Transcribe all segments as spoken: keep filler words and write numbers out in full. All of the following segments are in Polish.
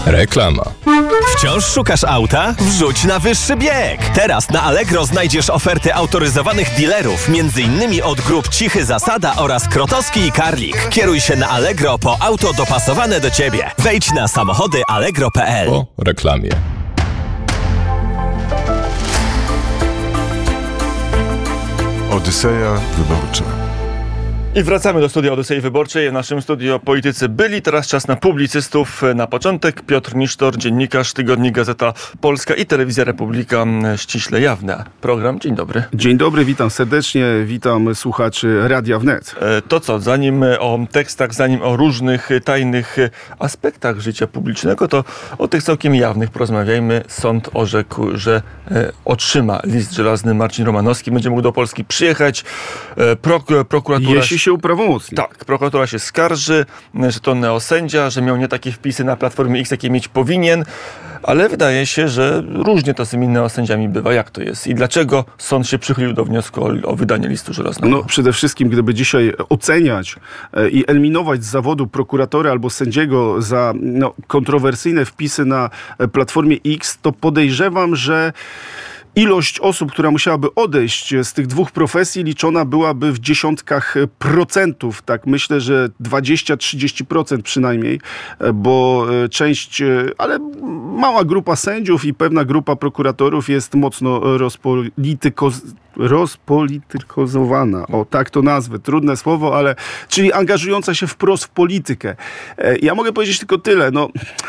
Reklama. Wciąż szukasz auta? Wrzuć na wyższy bieg! Teraz na Allegro znajdziesz oferty autoryzowanych dealerów, między innymi od grup Cichy Zasada oraz Krotowski i Karlik. Kieruj się na Allegro po auto dopasowane do Ciebie. Wejdź na samochody allegro kropka p l. Po reklamie. Odyseja Wyborcza. I wracamy do studia Odysei Wyborczej. W naszym studiu politycy byli. Teraz czas na publicystów. Na początek Piotr Nisztor, dziennikarz, tygodnik Gazeta Polska i Telewizja Republika Ściśle Jawna. Program. Dzień dobry. Dzień dobry, witam serdecznie, witam słuchaczy Radia Wnet. To co, zanim o tekstach, zanim o różnych tajnych aspektach życia publicznego, to o tych całkiem jawnych porozmawiajmy. Sąd orzekł, że e, otrzyma list żelazny Marcin Romanowski. Będzie mógł do Polski przyjechać. E, prok, prokuratura... Jeśli się uprawomocni. Tak, prokuratura się skarży, że to neosędzia, że miał nie takie wpisy na Platformie X, jakie mieć powinien, ale wydaje się, że różnie to z tymi neosędziami bywa. Jak to jest? I dlaczego sąd się przychylił do wniosku o, o wydanie listu żelaznego? No przede wszystkim, gdyby dzisiaj oceniać e, i eliminować z zawodu prokuratora albo sędziego za no, kontrowersyjne wpisy na Platformie X, to podejrzewam, że ilość osób, która musiałaby odejść z tych dwóch profesji, liczona byłaby w dziesiątkach procentów. Tak myślę, że dwadzieścia do trzydziestu procent przynajmniej, bo część, ale mała grupa sędziów i pewna grupa prokuratorów jest mocno rozpolitykoz... rozpolitykozowana. O, tak to nazwę. Trudne słowo, ale czyli angażująca się wprost w politykę. Ja mogę powiedzieć tylko tyle. No,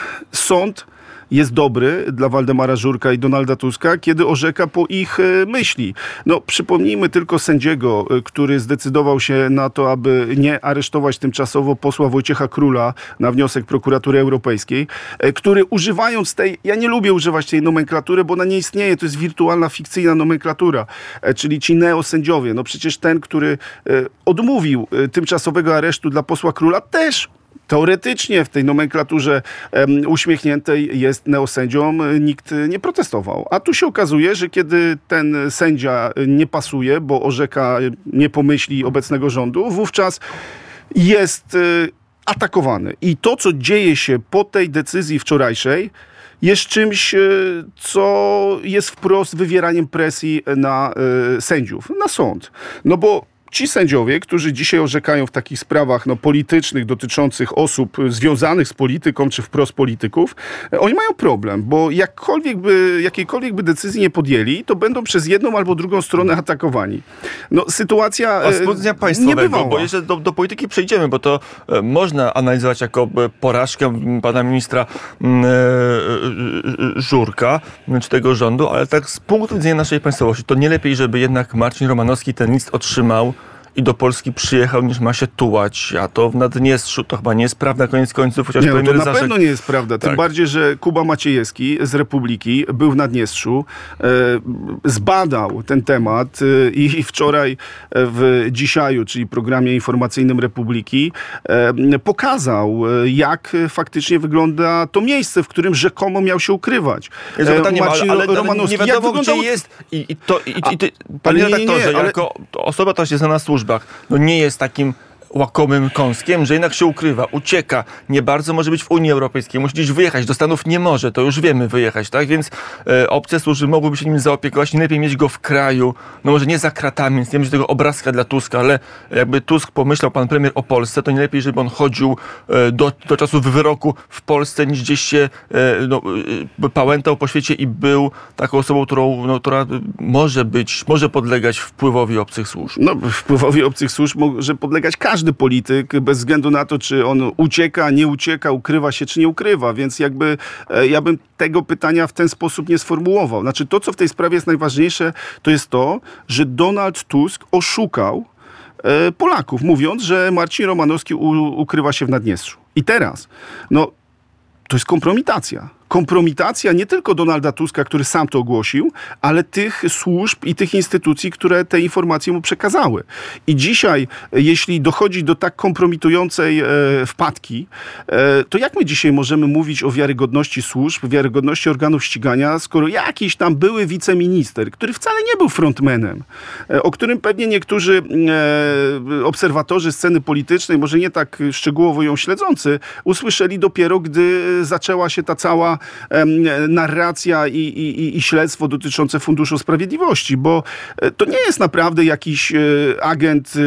sąd jest dobry dla Waldemara Żurka i Donalda Tuska, kiedy orzeka po ich myśli. No, przypomnijmy tylko sędziego, który zdecydował się na to, aby nie aresztować tymczasowo posła Wojciecha Króla na wniosek Prokuratury Europejskiej, który używając tej, ja nie lubię używać tej nomenklatury, bo ona nie istnieje, to jest wirtualna, fikcyjna nomenklatura, czyli ci neosędziowie. No przecież ten, który odmówił tymczasowego aresztu dla posła Króla, też teoretycznie w tej nomenklaturze um, uśmiechniętej jest neosędzią, nikt nie protestował. A tu się okazuje, że kiedy ten sędzia nie pasuje, bo orzeka nie po myśli obecnego rządu, wówczas jest y, atakowany. I to, co dzieje się po tej decyzji wczorajszej, jest czymś, co jest wprost wywieraniem presji na y, sędziów, na sąd. No bo ci sędziowie, którzy dzisiaj orzekają w takich sprawach no, politycznych, dotyczących osób związanych z polityką, czy wprost polityków, oni mają problem, bo jakkolwiek by, jakiejkolwiek by decyzji nie podjęli, to będą przez jedną albo drugą stronę atakowani. No, sytuacja e, państwowego, bo jeszcze do, do polityki przejdziemy, bo to e, można analizować jako e, porażkę pana ministra e, e, Żurka, czy tego rządu, ale tak z punktu widzenia naszej państwowości, to nie lepiej, żeby jednak Marcin Romanowski ten list otrzymał i do Polski przyjechał, niż ma się tułać. A to w Naddniestrzu to chyba nie jest prawda, koniec końców. Chociaż nie, no to na zarzek... pewno nie jest prawda. Tym tak. bardziej, że Kuba Maciejewski z Republiki był w Naddniestrzu, e, zbadał ten temat e, i wczoraj w Dzisiaju, czyli programie informacyjnym Republiki, e, pokazał, jak faktycznie wygląda to miejsce, w którym rzekomo miał się ukrywać. Jest e, pytanie, Marcin ale, ale Romanowski. nie wiadomo, jak gdzie wyglądał... jest. I, i to, i, i, i ty, A, panie nie, nie, redaktorze, nie, ale... jako osoba, która się zna na służbach, no nie jest takim łakomym kąskiem, że jednak się ukrywa, ucieka, nie bardzo może być w Unii Europejskiej, musi gdzieś wyjechać, do Stanów nie może, to już wiemy wyjechać, tak? Więc e, obce służby mogłyby się nim zaopiekować, nie lepiej mieć go w kraju, no może nie za kratami, więc nie mieć tego obrazka dla Tuska, ale jakby Tusk pomyślał, pan premier, o Polsce, to nie lepiej, żeby on chodził e, do, do czasu wyroku w Polsce, niż gdzieś się e, no, e, pałętał po świecie i był taką osobą, którą, no, która może być, może podlegać wpływowi obcych służb. No, wpływowi obcych służb może podlegać każdy polityk, bez względu na to, czy on ucieka, nie ucieka, ukrywa się, czy nie ukrywa. Więc jakby e, ja bym tego pytania w ten sposób nie sformułował. Znaczy to, co w tej sprawie jest najważniejsze, to jest to, że Donald Tusk oszukał e, Polaków, mówiąc, że Marcin Romanowski u, ukrywa się w Naddniestrzu. I teraz, no, to jest kompromitacja. kompromitacja nie tylko Donalda Tuska, który sam to ogłosił, ale tych służb i tych instytucji, które te informacje mu przekazały. I dzisiaj, jeśli dochodzi do tak kompromitującej e, wpadki, e, to jak my dzisiaj możemy mówić o wiarygodności służb, wiarygodności organów ścigania, skoro jakiś tam były wiceminister, który wcale nie był frontmanem, e, o którym pewnie niektórzy e, obserwatorzy sceny politycznej, może nie tak szczegółowo ją śledzący, usłyszeli dopiero, gdy zaczęła się ta cała e, narracja i, i, i śledztwo dotyczące Funduszu Sprawiedliwości, bo e, to nie jest naprawdę jakiś e, agent, e,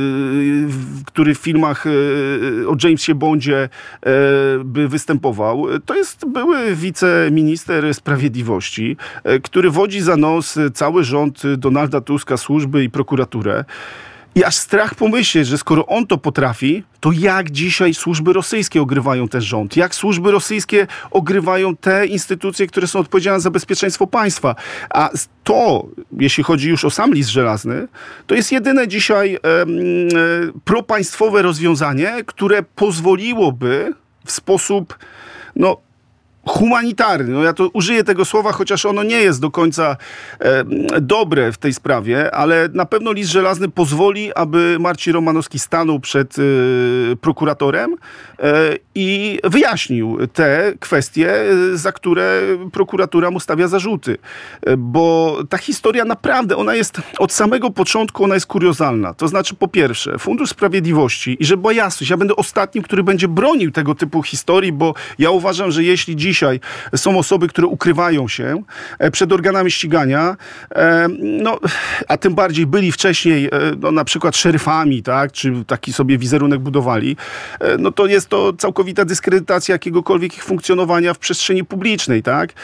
który w filmach e, o Jamesie Bondzie e, by występował. To jest były wiceminister sprawiedliwości, e, który wodzi za nos cały rząd Donalda Tuska, służby i prokuraturę. I aż strach pomyśleć, że skoro on to potrafi, to jak dzisiaj służby rosyjskie ogrywają ten rząd? Jak służby rosyjskie ogrywają te instytucje, które są odpowiedzialne za bezpieczeństwo państwa? A to, jeśli chodzi już o sam list żelazny, to jest jedyne dzisiaj e, e, propaństwowe rozwiązanie, które pozwoliłoby w sposób, no, humanitarny. No ja to użyję tego słowa, chociaż ono nie jest do końca e, dobre w tej sprawie, ale na pewno list żelazny pozwoli, aby Marcin Romanowski stanął przed e, prokuratorem e, i wyjaśnił te kwestie, e, za które prokuratura mu stawia zarzuty. E, bo ta historia naprawdę, ona jest od samego początku, ona jest kuriozalna. To znaczy, po pierwsze, Fundusz Sprawiedliwości, i żeby była jasność, ja będę ostatnim, który będzie bronił tego typu historii, bo ja uważam, że jeśli dziś Dzisiaj są osoby, które ukrywają się przed organami ścigania, no, a tym bardziej byli wcześniej no, na przykład szeryfami, tak, czy taki sobie wizerunek budowali, no to jest to całkowita dyskredytacja jakiegokolwiek ich funkcjonowania w przestrzeni publicznej, tak?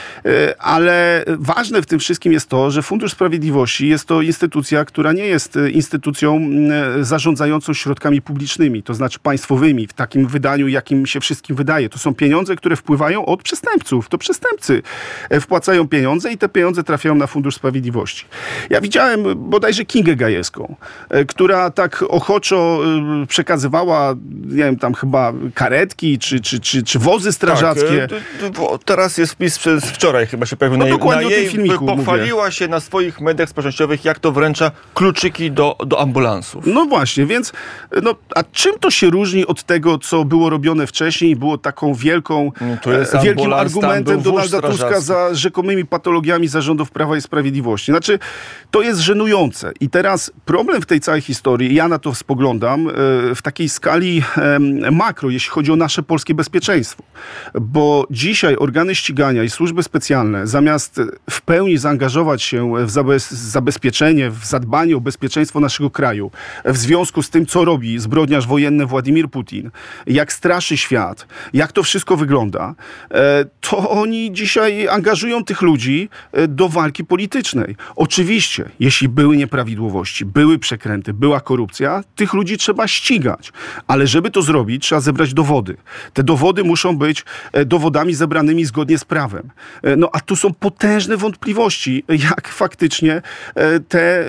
Ale ważne w tym wszystkim jest to, że Fundusz Sprawiedliwości jest to instytucja, która nie jest instytucją zarządzającą środkami publicznymi, to znaczy państwowymi, w takim wydaniu, jakim się wszystkim wydaje. To są pieniądze, które wpływają od przestępców. To przestępcy wpłacają pieniądze i te pieniądze trafiają na Fundusz Sprawiedliwości. Ja widziałem bodajże Kingę Gajewską, która tak ochoczo przekazywała, nie wiem, tam chyba karetki, czy, czy, czy, czy wozy strażackie. Tak, teraz jest wpis przez wczoraj, chyba się pojawił no na, dokładnie na o tym jej, filmiku pochwaliła mówię. się na swoich mediach społecznościowych, jak to wręcza kluczyki do, do ambulansów. No właśnie, więc no, a czym to się różni od tego, co było robione wcześniej i było taką wielką, no, to jest wielkim ambulans, argumentem Donalda Tuska za rzekomymi patologiami zarządów Prawa i Sprawiedliwości. Znaczy, to jest żenujące. I teraz problem w tej całej historii, ja na to spoglądam, w takiej skali makro, jeśli chodzi o nasze polskie bezpieczeństwo. Bo dzisiaj organy ścigania i służby specjalne, zamiast w pełni zaangażować się w zabezpieczenie, w zadbanie o bezpieczeństwo naszego kraju, w związku z tym, co robi zbrodniarz wojenny Władimir Putin, jak straszy świat, jak to wszystko wygląda, to oni dzisiaj angażują tych ludzi do walki politycznej. Oczywiście, jeśli były nieprawidłowości, były przekręty, była korupcja, tych ludzi trzeba ścigać. Ale żeby to zrobić, trzeba zebrać dowody. Te dowody muszą być dowodami zebranymi zgodnie z prawem. No a tu są potężne wątpliwości, jak faktycznie te,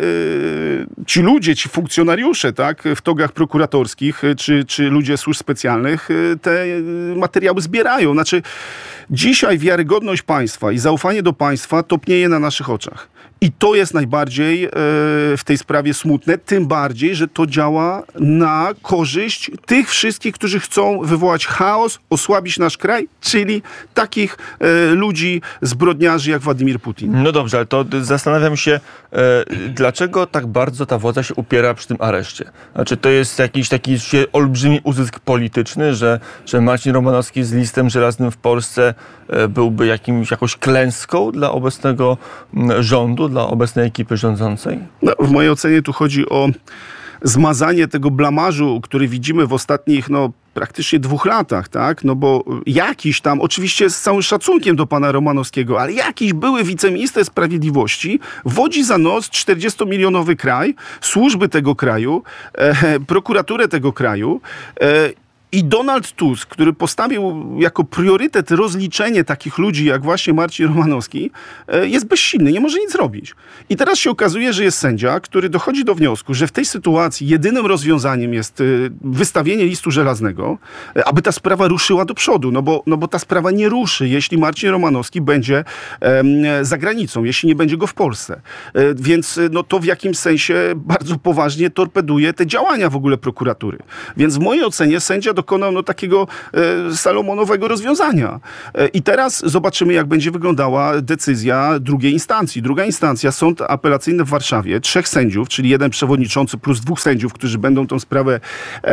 ci ludzie, ci funkcjonariusze, tak, w togach prokuratorskich, czy, czy ludzie służb specjalnych te materiały zbierają. Znaczy, dzisiaj wiarygodność państwa i zaufanie do państwa topnieje na naszych oczach. I to jest najbardziej e, w tej sprawie smutne, tym bardziej, że to działa na korzyść tych wszystkich, którzy chcą wywołać chaos, osłabić nasz kraj, czyli takich e, ludzi, zbrodniarzy jak Władimir Putin. No dobrze, ale to zastanawiam się, e, dlaczego tak bardzo ta władza się upiera przy tym areszcie? Znaczy, to jest jakiś taki olbrzymi uzysk polityczny, że, że Marcin Romanowski z listem żelaznym w Polsce e, byłby jakimś, jakąś klęską dla obecnego m, rządu, dla obecnej ekipy rządzącej? No, w mojej ocenie tu chodzi o zmazanie tego blamażu, który widzimy w ostatnich, no, praktycznie dwóch latach, tak? No bo jakiś tam, oczywiście z całym szacunkiem do pana Romanowskiego, ale jakiś były wiceminister sprawiedliwości wodzi za nos czterdziestomilionowy kraj, służby tego kraju, e, prokuraturę tego kraju, e, I Donald Tusk, który postawił jako priorytet rozliczenie takich ludzi jak właśnie Marcin Romanowski, jest bezsilny, nie może nic zrobić. I teraz się okazuje, że jest sędzia, który dochodzi do wniosku, że w tej sytuacji jedynym rozwiązaniem jest wystawienie listu żelaznego, aby ta sprawa ruszyła do przodu, no bo, no bo ta sprawa nie ruszy, jeśli Marcin Romanowski będzie em, za granicą, jeśli nie będzie go w Polsce. E, więc no, to w jakimś sensie bardzo poważnie torpeduje te działania w ogóle prokuratury. Więc w mojej ocenie sędzia dokonał no, takiego e, salomonowego rozwiązania. E, I teraz zobaczymy, jak będzie wyglądała decyzja drugiej instancji. Druga instancja, sąd apelacyjny w Warszawie, trzech sędziów, czyli jeden przewodniczący plus dwóch sędziów, którzy będą tą sprawę e,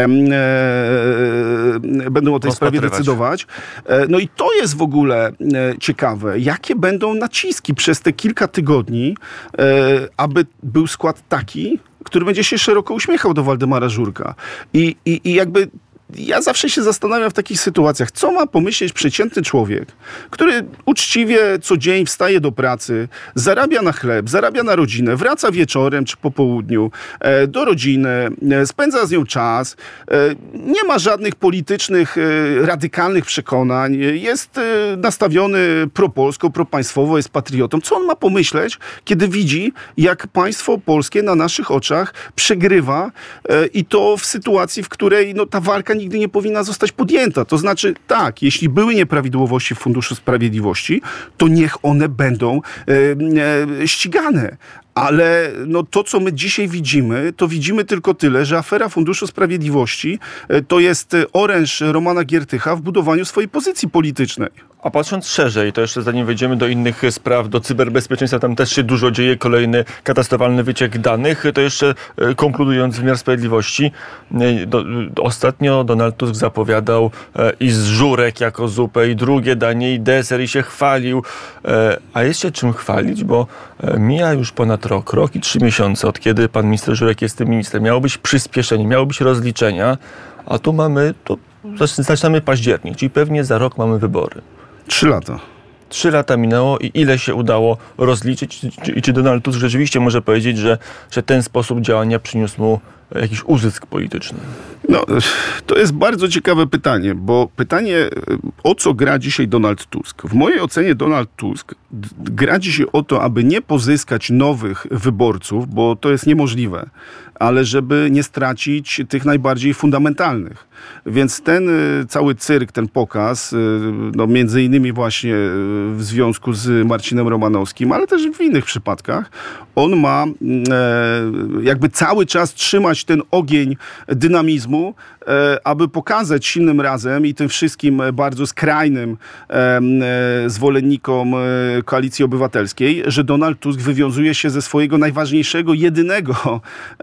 e, będą o tej sprawie decydować. E, no i to jest w ogóle e, ciekawe, jakie będą naciski przez te kilka tygodni, e, aby był skład taki, który będzie się szeroko uśmiechał do Waldemara Żurka. I, i, i jakby ja zawsze się zastanawiam w takich sytuacjach, co ma pomyśleć przeciętny człowiek, który uczciwie co dzień wstaje do pracy, zarabia na chleb, zarabia na rodzinę, wraca wieczorem czy po południu e, do rodziny, e, spędza z nią czas, e, nie ma żadnych politycznych, e, radykalnych przekonań, jest e, nastawiony propolsko, propaństwowo, jest patriotą. Co on ma pomyśleć, kiedy widzi, jak państwo polskie na naszych oczach przegrywa e, i to w sytuacji, w której no, ta walka nigdy nie powinna zostać podjęta. To znaczy, tak, jeśli były nieprawidłowości w Funduszu Sprawiedliwości, to niech one będą e, e, ścigane. Ale no, to, co my dzisiaj widzimy, to widzimy tylko tyle, że afera Funduszu Sprawiedliwości e, to jest oręż Romana Giertycha w budowaniu swojej pozycji politycznej. A patrząc szerzej, to jeszcze zanim wejdziemy do innych spraw, do cyberbezpieczeństwa, tam też się dużo dzieje, kolejny katastrofalny wyciek danych, to jeszcze konkludując wymiar sprawiedliwości, do, ostatnio Donald Tusk zapowiadał e, i z żurek jako zupę, i drugie danie, i deser, i się chwalił. E, a jest się czym chwalić, bo e, mija już ponad rok, rok i trzy miesiące, od kiedy pan minister Żurek jest tym ministrem. Miało być przyspieszenie, miało być rozliczenia, a tu mamy, to zaczynamy październik, czyli pewnie za rok mamy wybory. Trzy lata. Trzy lata minęło i ile się udało rozliczyć? I czy Donald Tusk rzeczywiście może powiedzieć, że, że ten sposób działania przyniósł mu jakiś uzysk polityczny? No, to jest bardzo ciekawe pytanie, bo pytanie, o co gra dzisiaj Donald Tusk? W mojej ocenie Donald Tusk gra dzisiaj o to, aby nie pozyskać nowych wyborców, bo to jest niemożliwe, ale żeby nie stracić tych najbardziej fundamentalnych. Więc ten cały cyrk, ten pokaz, no między innymi właśnie w związku z Marcinem Romanowskim, ale też w innych przypadkach, on ma jakby cały czas trzymać ten ogień dynamizmu, aby pokazać silnym razem i tym wszystkim bardzo skrajnym zwolennikom Koalicji Obywatelskiej, że Donald Tusk wywiązuje się ze swojego najważniejszego, jedynego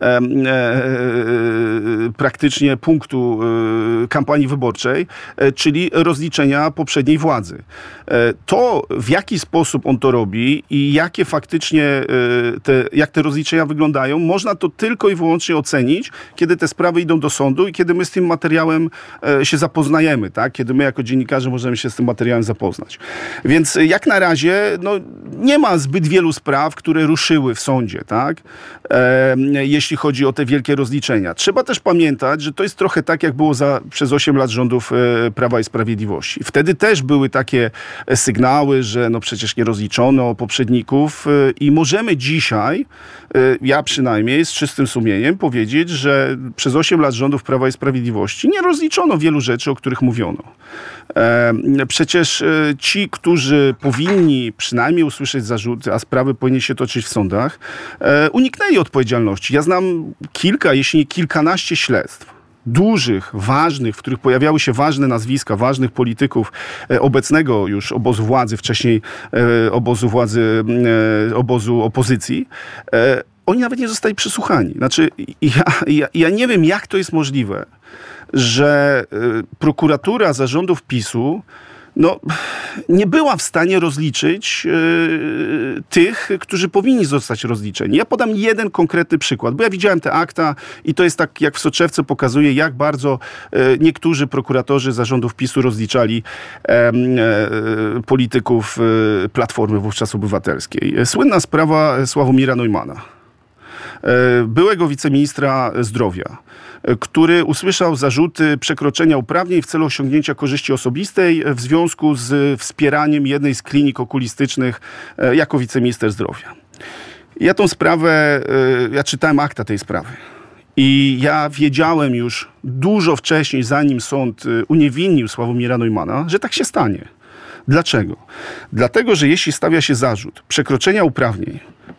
praktycznie punktu kampanii wyborczej, czyli rozliczenia poprzedniej władzy. To, w jaki sposób on to robi i jakie faktycznie te, jak te rozliczenia wyglądają, można to tylko i wyłącznie ocenić, kiedy te sprawy idą do sądu i kiedy my z tym materiałem się zapoznajemy, tak? Kiedy my jako dziennikarze możemy się z tym materiałem zapoznać. Więc jak na razie no, nie ma zbyt wielu spraw, które ruszyły w sądzie, tak? E, jeśli chodzi o te wielkie rozliczenia. Trzeba też pamiętać, że to jest trochę tak, jak było za, przez osiem lat rządów e, Prawa i Sprawiedliwości. Wtedy też były takie sygnały, że no przecież nie rozliczono poprzedników e, i możemy dzisiaj, e, ja przynajmniej z czystym sumieniem powiedzieć, że przez osiem lat rządów Prawa i Sprawiedliwości nie rozliczono wielu rzeczy, o których mówiono. E, przecież e, ci, którzy powinni przynajmniej usłyszeć zarzuty, a sprawy powinny się toczyć w sądach, e, uniknęli odpowiedzialności. Ja znam kilka, jeśli nie kilkanaście śledztw. Dużych, ważnych, w których pojawiały się ważne nazwiska, ważnych polityków e, obecnego już obozu władzy, wcześniej e, obozu władzy, e, obozu opozycji. E, oni nawet nie zostali przesłuchani. Znaczy, ja, ja, ja nie wiem, jak to jest możliwe, że e, prokuratura za rządów PiSu no, nie była w stanie rozliczyć yy, tych, którzy powinni zostać rozliczeni. Ja podam jeden konkretny przykład, bo ja widziałem te akta i to jest tak, jak w soczewce pokazuje, jak bardzo yy, niektórzy prokuratorzy zarządów PiSu rozliczali yy, yy, polityków yy, Platformy wówczas Obywatelskiej. Słynna sprawa Sławomira Neumanna, byłego wiceministra zdrowia, który usłyszał zarzuty przekroczenia uprawnień w celu osiągnięcia korzyści osobistej w związku z wspieraniem jednej z klinik okulistycznych jako wiceminister zdrowia. Ja tą sprawę, ja czytałem akta tej sprawy i ja wiedziałem już dużo wcześniej, zanim sąd uniewinnił Sławomira Neumanna, że tak się stanie. Dlaczego? Dlatego, że jeśli stawia się zarzut przekroczenia uprawnień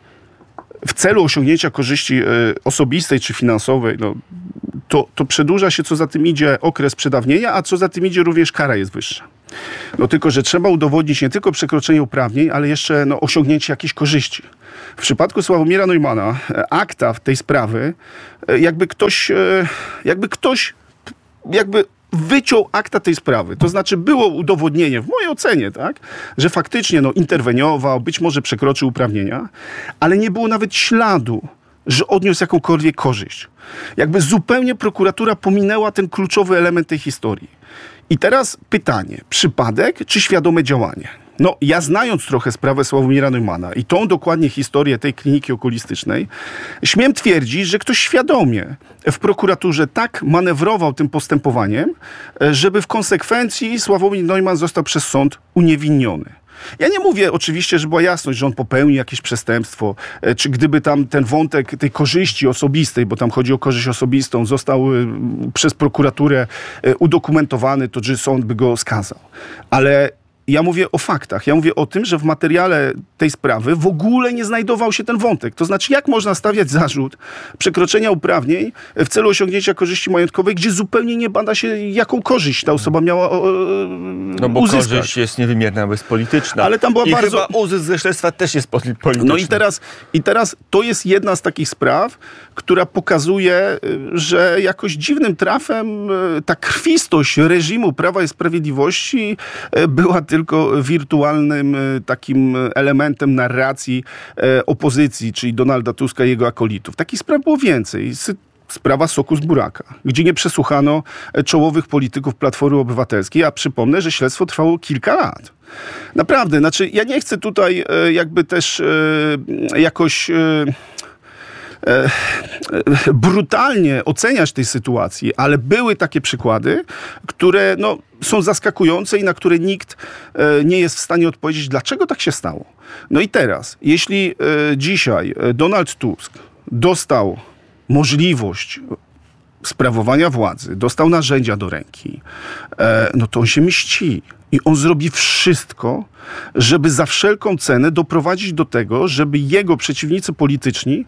w celu osiągnięcia korzyści osobistej czy finansowej, no, to, to przedłuża się, co za tym idzie, okres przedawnienia, a co za tym idzie, również kara jest wyższa. No tylko, że trzeba udowodnić nie tylko przekroczenie uprawnień, ale jeszcze no, osiągnięcie jakiejś korzyści. W przypadku Sławomira Neumanna akta w tej sprawy, jakby ktoś, jakby ktoś, jakby wyciął akta tej sprawy. To znaczy było udowodnienie, w mojej ocenie, tak, że faktycznie no, interweniował, być może przekroczył uprawnienia, ale nie było nawet śladu, że odniósł jakąkolwiek korzyść. Jakby zupełnie prokuratura pominęła ten kluczowy element tej historii. I teraz pytanie, przypadek czy świadome działanie? No, ja znając trochę sprawę Sławomira Neumanna i tą dokładnie historię tej kliniki okulistycznej, śmiem twierdzić, że ktoś świadomie w prokuraturze tak manewrował tym postępowaniem, żeby w konsekwencji Sławomir Neumann został przez sąd uniewinniony. Ja nie mówię oczywiście, że była jasność, że on popełnił jakieś przestępstwo, czy gdyby tam ten wątek tej korzyści osobistej, bo tam chodzi o korzyść osobistą, został przez prokuraturę udokumentowany, to że sąd by go skazał. Ale ja mówię o faktach. Ja mówię o tym, że w materiale tej sprawy w ogóle nie znajdował się ten wątek. To znaczy, jak można stawiać zarzut przekroczenia uprawnień w celu osiągnięcia korzyści majątkowej, gdzie zupełnie nie bada się, jaką korzyść ta osoba miała o, No bo uzyskać. korzyść jest niewymierna, bo jest polityczna. Ale tam była I bardzo... chyba uzysk ze śledztwa też jest polityczny. No i teraz, i teraz to jest jedna z takich spraw, która pokazuje, że jakoś dziwnym trafem ta krwistość reżimu Prawa i Sprawiedliwości była tylko wirtualnym takim elementem narracji opozycji, czyli Donalda Tuska i jego akolitów. Takich spraw było więcej. Sprawa soku z buraka, gdzie nie przesłuchano czołowych polityków Platformy Obywatelskiej, a przypomnę, że śledztwo trwało kilka lat. Naprawdę, znaczy ja nie chcę tutaj jakby też jakoś brutalnie oceniać tej sytuacji, ale były takie przykłady, które no, są zaskakujące i na które nikt nie jest w stanie odpowiedzieć, dlaczego tak się stało. No i teraz, jeśli dzisiaj Donald Tusk dostał możliwość sprawowania władzy, dostał narzędzia do ręki, no to on się mści. I on zrobi wszystko, żeby za wszelką cenę doprowadzić do tego, żeby jego przeciwnicy polityczni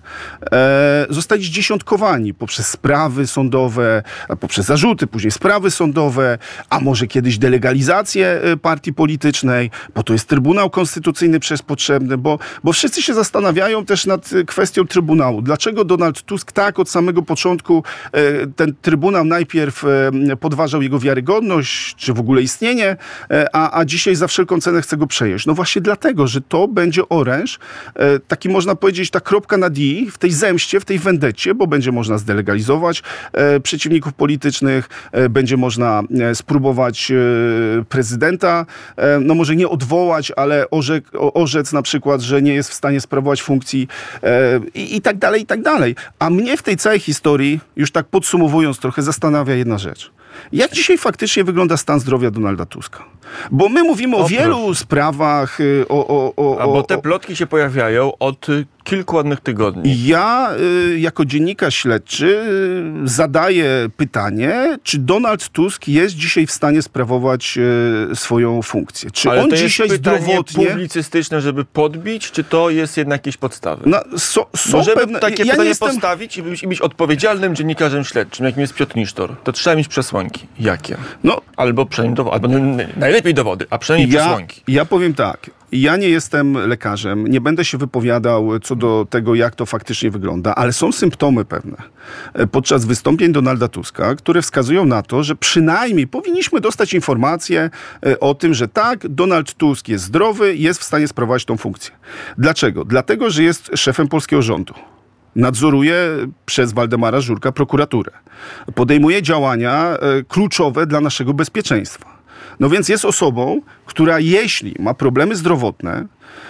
e, zostali zdziesiątkowani poprzez sprawy sądowe, poprzez zarzuty, później sprawy sądowe, a może kiedyś delegalizację partii politycznej, bo to jest Trybunał Konstytucyjny przecież potrzebny, bo, bo wszyscy się zastanawiają też nad kwestią Trybunału. Dlaczego Donald Tusk tak od samego początku e, ten Trybunał najpierw e, podważał jego wiarygodność, czy w ogóle istnienie, A, a dzisiaj za wszelką cenę chce go przejąć. No właśnie dlatego, że to będzie oręż, e, taki można powiedzieć, ta kropka nad i w tej zemście, w tej wendecie, bo będzie można zdelegalizować e, przeciwników politycznych, e, będzie można e, spróbować e, prezydenta, e, no może nie odwołać, ale orzek, o, orzec na przykład, że nie jest w stanie sprawować funkcji e, i, i tak dalej, i tak dalej. A mnie w tej całej historii, już tak podsumowując trochę, zastanawia jedna rzecz. Jak dzisiaj faktycznie wygląda stan zdrowia Donalda Tuska? Bo my mówimy o, o wielu proszę. sprawach. O, o, o, A bo te plotki się pojawiają od kilku ładnych tygodni. Ja y, jako dziennikarz śledczy y, zadaję pytanie, czy Donald Tusk jest dzisiaj w stanie sprawować y, swoją funkcję? Czy Ale on to dzisiaj jest pytanie zdrowotnie... publicystyczne, żeby podbić, czy to jest jednak jakieś podstawy? No, so, są Bo żeby pewne... takie ja pytanie jestem... postawić i być, i być odpowiedzialnym dziennikarzem śledczym, jakim jest Piotr Nisztor, to trzeba mieć przesłanki. Jakie? No, Albo przynajmniej dowody, albo najlepiej dowody, a przynajmniej ja, przesłanki. Ja powiem tak. Ja nie jestem lekarzem, nie będę się wypowiadał co do tego, jak to faktycznie wygląda, ale są symptomy pewne podczas wystąpień Donalda Tuska, które wskazują na to, że przynajmniej powinniśmy dostać informację o tym, że tak, Donald Tusk jest zdrowy, jest w stanie sprawować tą funkcję. Dlaczego? Dlatego, że jest szefem polskiego rządu. Nadzoruje przez Waldemara Żurka prokuraturę. Podejmuje działania kluczowe dla naszego bezpieczeństwa. No więc jest osobą, która jeśli ma problemy zdrowotne,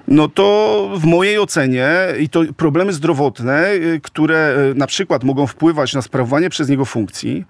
no to w mojej ocenie i to problemy zdrowotne, które na przykład mogą wpływać na sprawowanie przez niego funkcji,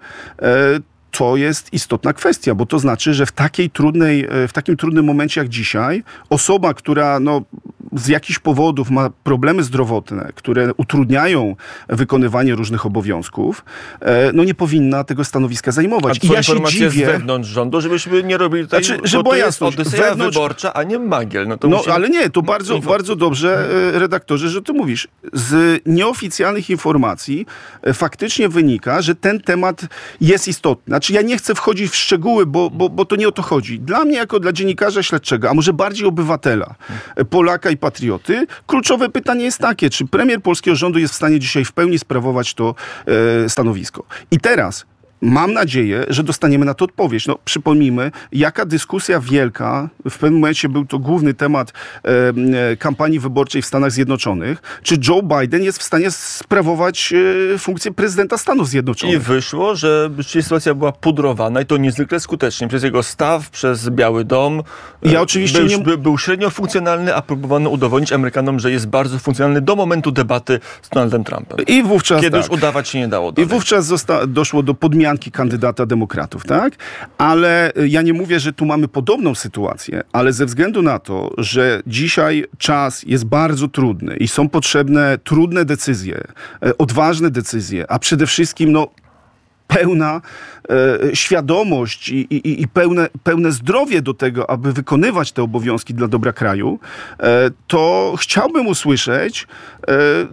to jest istotna kwestia, bo to znaczy, że w takiej trudnej, w takim trudnym momencie jak dzisiaj osoba, która no, z jakichś powodów ma problemy zdrowotne, które utrudniają wykonywanie różnych obowiązków, no nie powinna tego stanowiska zajmować. A I ja się dziwię, z wewnątrz rządu, żebyśmy nie robili tutaj, znaczy, bo że to jest jasność, Odyseja wewnątrz... wyborcza, a nie Magiel. No, to no musimy... ale nie, to bardzo, bardzo dobrze, redaktorze, że ty mówisz. Z nieoficjalnych informacji faktycznie wynika, że ten temat jest istotny. Znaczy ja nie chcę wchodzić w szczegóły, bo, bo, bo to nie o to chodzi. Dla mnie, jako dla dziennikarza śledczego, a może bardziej obywatela, Polaka i patrioty, kluczowe pytanie jest takie, czy premier polskiego rządu jest w stanie dzisiaj w pełni sprawować to e, stanowisko. I teraz mam nadzieję, że dostaniemy na to odpowiedź. No, przypomnijmy, jaka dyskusja wielka, w pewnym momencie był to główny temat e, e, kampanii wyborczej w Stanach Zjednoczonych, czy Joe Biden jest w stanie sprawować e, funkcję prezydenta Stanów Zjednoczonych. I wyszło, że sytuacja była pudrowana i to niezwykle skutecznie. Przez jego staw, przez Biały Dom. Ja oczywiście był, nie... by, był średnio funkcjonalny, a próbowano udowodnić Amerykanom, że jest bardzo funkcjonalny do momentu debaty z Donaldem Trumpem. I wówczas Kiedy tak. już udawać się nie dało. Dalej. I wówczas zosta- doszło do podmiany kandydata demokratów, tak? Ale ja nie mówię, że tu mamy podobną sytuację, ale ze względu na to, że dzisiaj czas jest bardzo trudny i są potrzebne trudne decyzje, odważne decyzje, a przede wszystkim no pełna e, świadomość i, i, i pełne, pełne zdrowie do tego, aby wykonywać te obowiązki dla dobra kraju, e, to chciałbym usłyszeć e,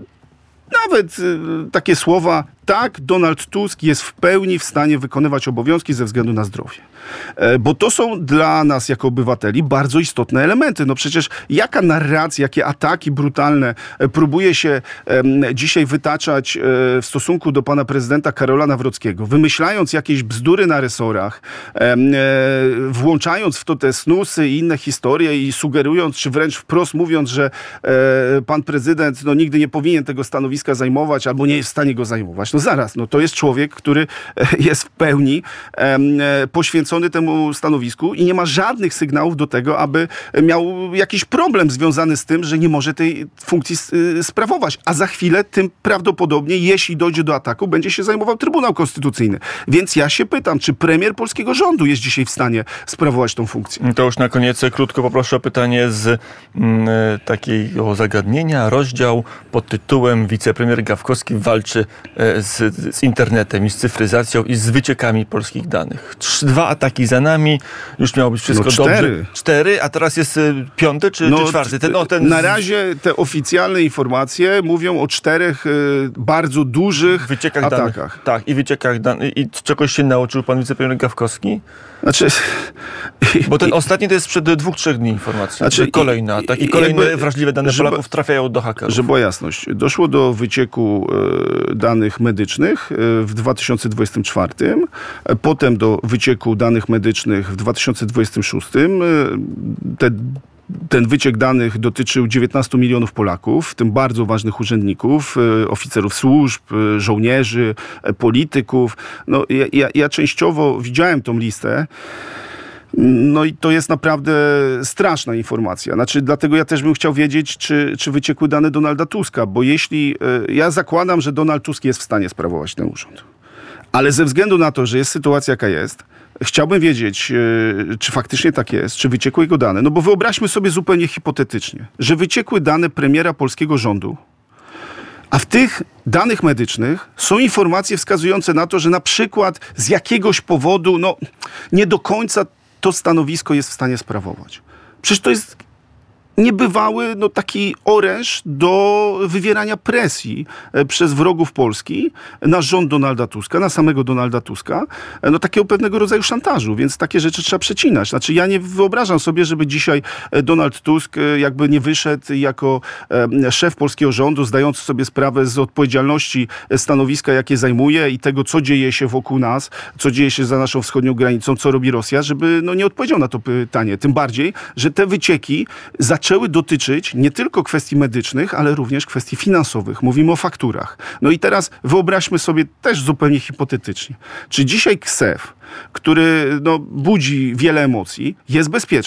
nawet y, takie słowa, tak, Donald Tusk jest w pełni w stanie wykonywać obowiązki ze względu na zdrowie. E, bo to są dla nas jako obywateli bardzo istotne elementy. No przecież jaka narracja, jakie ataki brutalne e, próbuje się e, dzisiaj wytaczać e, w stosunku do pana prezydenta Karola Nawrockiego, wymyślając jakieś bzdury na resorach, e, e, włączając w to te snusy i inne historie i sugerując, czy wręcz wprost mówiąc, że e, pan prezydent no, nigdy nie powinien tego stanowiska zajmować albo nie jest w stanie go zajmować. No zaraz, no to jest człowiek, który jest w pełni e, poświęcony temu stanowisku i nie ma żadnych sygnałów do tego, aby miał jakiś problem związany z tym, że nie może tej funkcji sprawować. A za chwilę tym prawdopodobnie, jeśli dojdzie do ataku, będzie się zajmował Trybunał Konstytucyjny. Więc ja się pytam, czy premier polskiego rządu jest dzisiaj w stanie sprawować tą funkcję? To już na koniec krótko poproszę o pytanie z mm, takiego zagadnienia. Rozdział pod tytułem Wicepremier Gawkowski walczy e, z, z internetem i z cyfryzacją i z wyciekami polskich danych. Trz, dwa ataki za nami, już miało być wszystko no cztery. dobrze. Cztery, a teraz jest y, piąty czy, no, czy czwarty? Ten, no, ten na razie te oficjalne informacje mówią o czterech y, bardzo dużych wyciekach atakach. Danych. Tak, i wyciekach danych. I czegoś się nauczył pan wicepremier Gawkowski? Znaczy, Bo ten i, ostatni to jest sprzed dwóch, trzech dni informacja. Znaczy, kolejny atak i kolejne jakby, wrażliwe dane żeby, Polaków trafiają do hakerów. Żeby była jasność. Doszło do wycieku e, danych medycznych e, w dwa tysiące dwudziestym czwartym, e, potem do wycieku danych medycznych w dwa tysiące dwudziestym szóstym. E, te Ten wyciek danych dotyczył dziewiętnastu milionów Polaków, w tym bardzo ważnych urzędników, oficerów służb, żołnierzy, polityków. No, ja, ja, ja częściowo widziałem tą listę. No i to jest naprawdę straszna informacja. Znaczy, dlatego ja też bym chciał wiedzieć, czy, czy wyciekły dane Donalda Tuska, bo jeśli... Ja zakładam, że Donald Tusk jest w stanie sprawować ten urząd. Ale ze względu na to, że jest sytuacja, jaka jest, chciałbym wiedzieć, yy, czy faktycznie tak jest, czy wyciekły jego dane. No bo wyobraźmy sobie zupełnie hipotetycznie, że wyciekły dane premiera polskiego rządu, a w tych danych medycznych są informacje wskazujące na to, że na przykład z jakiegoś powodu no, nie do końca to stanowisko jest w stanie sprawować. Przecież to jest niebywały no, taki oręż do wywierania presji e, przez wrogów Polski na rząd Donalda Tuska, na samego Donalda Tuska, e, no takiego pewnego rodzaju szantażu, więc takie rzeczy trzeba przecinać. Znaczy ja nie wyobrażam sobie, żeby dzisiaj Donald Tusk e, jakby nie wyszedł jako e, szef polskiego rządu, zdający sobie sprawę z odpowiedzialności stanowiska, jakie zajmuje i tego, co dzieje się wokół nas, co dzieje się za naszą wschodnią granicą, co robi Rosja, żeby no, nie odpowiedział na to pytanie. Tym bardziej, że te wycieki za zaczęły dotyczyć nie tylko kwestii medycznych, ale również kwestii finansowych. Mówimy o fakturach. No i teraz wyobraźmy sobie też zupełnie hipotetycznie. Czy dzisiaj K S E W, który no, budzi wiele emocji, jest bezpieczny?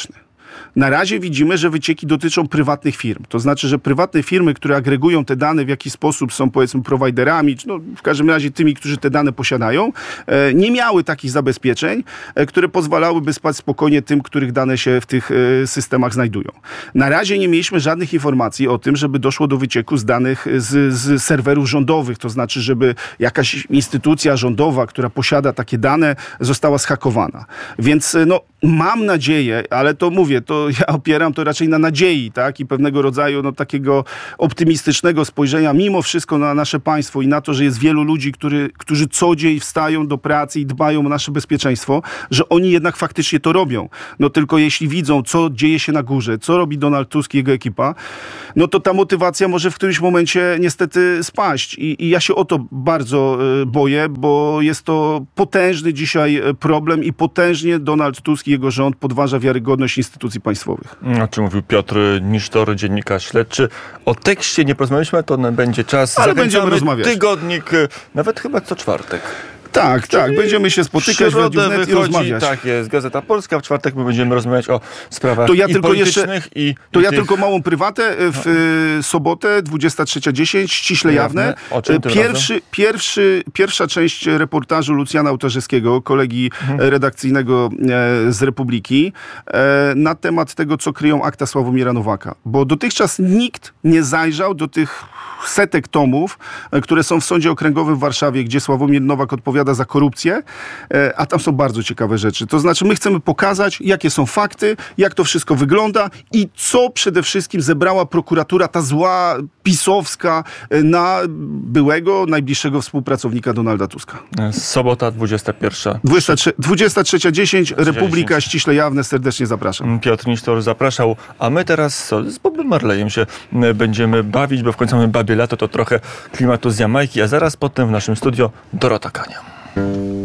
Na razie widzimy, że wycieki dotyczą prywatnych firm. To znaczy, że prywatne firmy, które agregują te dane, w jakiś sposób są, powiedzmy, prowajderami, czy no, w każdym razie tymi, którzy te dane posiadają, e, nie miały takich zabezpieczeń, e, które pozwalałyby spać spokojnie tym, których dane się w tych e, systemach znajdują. Na razie nie mieliśmy żadnych informacji o tym, żeby doszło do wycieku z danych z, z serwerów rządowych. To znaczy, żeby jakaś instytucja rządowa, która posiada takie dane, została zhakowana. Więc no, mam nadzieję, ale to mówię, to ja opieram to raczej na nadziei, tak? I pewnego rodzaju no, takiego optymistycznego spojrzenia mimo wszystko na nasze państwo i na to, że jest wielu ludzi, który, którzy co dzień wstają do pracy i dbają o nasze bezpieczeństwo, że oni jednak faktycznie to robią. No tylko jeśli widzą, co dzieje się na górze, co robi Donald Tusk i jego ekipa, no to ta motywacja może w którymś momencie niestety spaść. I, i ja się o to bardzo y, boję, bo jest to potężny dzisiaj problem i potężnie Donald Tusk i jego rząd podważa wiarygodność instytucji państwowych. O czym mówił Piotr Nisztor, dziennikarz śledczy. O tekście nie porozmawialiśmy, to będzie czas. Ale będziemy rozmawiać. Tygodnik, nawet chyba co czwartek. Tak, tak. Będziemy się spotykać w Radiu Wnet i rozmawiać. Tak jest, Gazeta Polska. W czwartek my będziemy rozmawiać o sprawach to ja i tylko politycznych jeszcze, i To i ja tych... tylko małą prywatę. W y, sobotę, dwudziesta trzecia dziesięć, ściśle jawne. Jawne. O czym tym Pierwszy, pierwszy, pierwsza część reportażu Lucjana Ołtarzyskiego, kolegi Mhm. redakcyjnego e, z Republiki, e, na temat tego, co kryją akta Sławomira Nowaka. Bo dotychczas nikt nie zajrzał do tych setek tomów, e, które są w Sądzie Okręgowym w Warszawie, gdzie Sławomir Nowak odpowiada za korupcję, e, a tam są bardzo ciekawe rzeczy. To znaczy, my chcemy pokazać, jakie są fakty, jak to wszystko wygląda i co przede wszystkim zebrała prokuratura, ta zła, pisowska, e, na byłego, najbliższego współpracownika Donalda Tuska. Sobota, dwudziesta pierwsza. dwudziesta trzecia dziesięć, Republika, ściśle jawne, serdecznie zapraszam. Piotr Nisztor zapraszał, a my teraz z Bobem Marleyem się będziemy bawić, bo w końcu mamy babie lato, to trochę klimatu z Jamajki, a zaraz potem w naszym studio Dorota Kania.